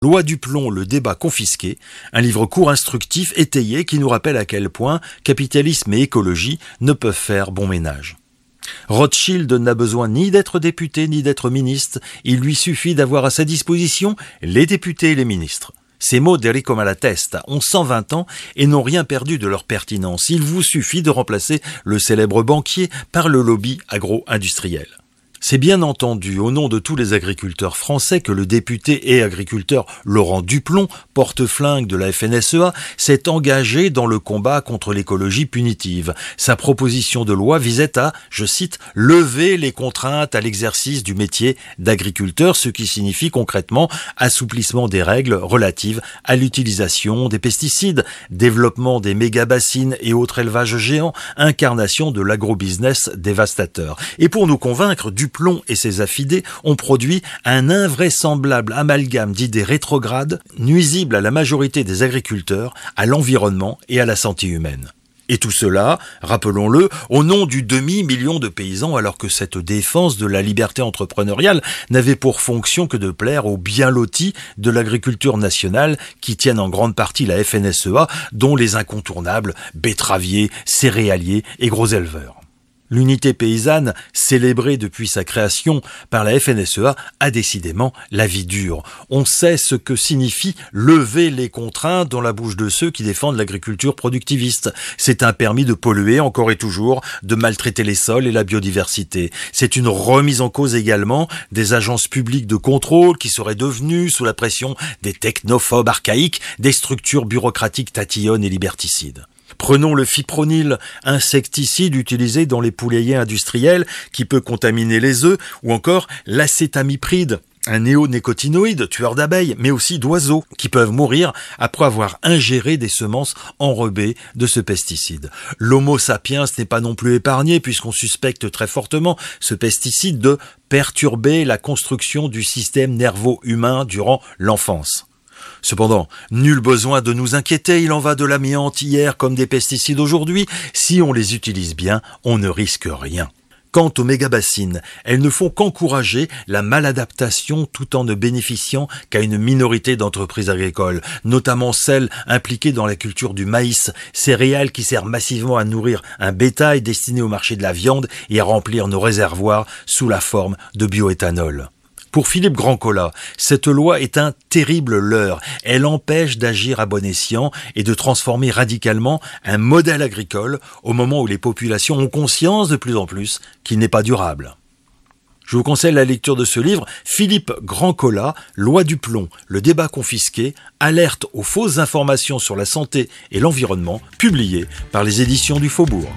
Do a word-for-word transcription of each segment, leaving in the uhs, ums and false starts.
Loi du plomb, le débat confisqué, un livre court instructif étayé qui nous rappelle à quel point capitalisme et écologie ne peuvent faire bon ménage. Rothschild n'a besoin ni d'être député ni d'être ministre, il lui suffit d'avoir à sa disposition les députés et les ministres. Ces mots d'Enrico Malatesta ont cent vingt ans et n'ont rien perdu de leur pertinence. Il vous suffit de remplacer le célèbre banquier par le lobby agro-industriel. C'est bien entendu au nom de tous les agriculteurs français que le député et agriculteur Laurent Duplomb, porte-flingue de la F N S E A, s'est engagé dans le combat contre l'écologie punitive. Sa proposition de loi visait à, je cite, « lever les contraintes à l'exercice du métier d'agriculteur », ce qui signifie concrètement assouplissement des règles relatives à l'utilisation des pesticides, développement des méga-bassines et autres élevages géants, incarnation de l'agrobusiness dévastateur. Et pour nous convaincre, Duplomb et ses affidés ont produit un invraisemblable amalgame d'idées rétrogrades, nuisibles à la majorité des agriculteurs, à l'environnement et à la santé humaine. Et tout cela, rappelons-le, au nom du demi-million de paysans, alors que cette défense de la liberté entrepreneuriale n'avait pour fonction que de plaire aux bien lotis de l'agriculture nationale qui tiennent en grande partie la F N S E A, dont les incontournables betteraviers, céréaliers et gros éleveurs. L'unité paysanne, célébrée depuis sa création par la F N S E A, a décidément la vie dure. On sait ce que signifie lever les contraintes dans la bouche de ceux qui défendent l'agriculture productiviste. C'est un permis de polluer encore et toujours, de maltraiter les sols et la biodiversité. C'est une remise en cause également des agences publiques de contrôle qui seraient devenues, sous la pression des technophobes archaïques, des structures bureaucratiques tatillonnes et liberticides. Prenons le fipronil, insecticide utilisé dans les poulaillers industriels qui peut contaminer les œufs, ou encore l'acétamipride, un néonicotinoïde tueur d'abeilles, mais aussi d'oiseaux, qui peuvent mourir après avoir ingéré des semences enrobées de ce pesticide. L'Homo sapiens n'est pas non plus épargné, puisqu'on suspecte très fortement ce pesticide de perturber la construction du système nerveux-humain durant l'enfance. Cependant, nul besoin de nous inquiéter, il en va de l'amiante hier comme des pesticides aujourd'hui. Si on les utilise bien, on ne risque rien. Quant aux méga-bassines, elles ne font qu'encourager la maladaptation tout en ne bénéficiant qu'à une minorité d'entreprises agricoles, notamment celles impliquées dans la culture du maïs, céréale qui sert massivement à nourrir un bétail destiné au marché de la viande et à remplir nos réservoirs sous la forme de bioéthanol. Pour Philippe Grandcola, cette loi est un terrible leurre. Elle empêche d'agir à bon escient et de transformer radicalement un modèle agricole au moment où les populations ont conscience de plus en plus qu'il n'est pas durable. Je vous conseille la lecture de ce livre, Philippe Grandcola, Loi du plomb, le débat confisqué, alerte aux fausses informations sur la santé et l'environnement, publié par les éditions du Faubourg.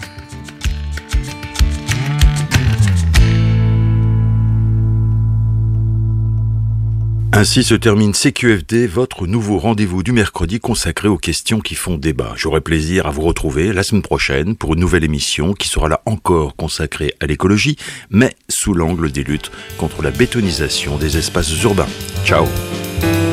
Ainsi se termine C Q F D, votre nouveau rendez-vous du mercredi consacré aux questions qui font débat. J'aurai plaisir à vous retrouver la semaine prochaine pour une nouvelle émission qui sera là encore consacrée à l'écologie, mais sous l'angle des luttes contre la bétonisation des espaces urbains. Ciao!